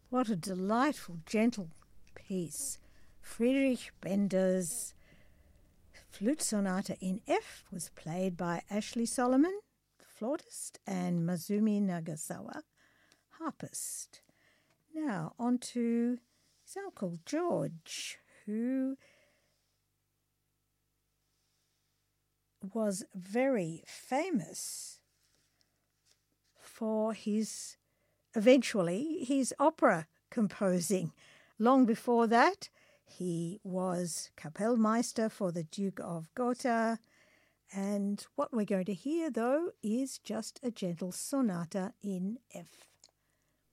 What a delightful, gentle piece. Friedrich Bender's Flute Sonata in F was played by Ashley Solomon, flautist, and Masumi Nagasawa, harpist. Now on to his uncle George, who was very famous for his opera composing. Long before that, he was Kapellmeister for the Duke of Gotha, and what we're going to hear, though, is just a gentle sonata in F.